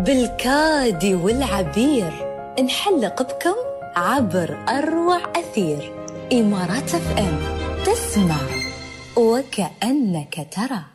بالكاد والعبير نحلق بكم عبر أروع أثير. إمارات FM، تسمع وكأنك ترى.